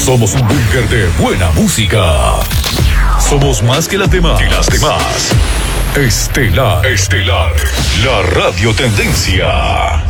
Somos un búnker de buena música. Somos más que las demás. Estelar. La radio tendencia.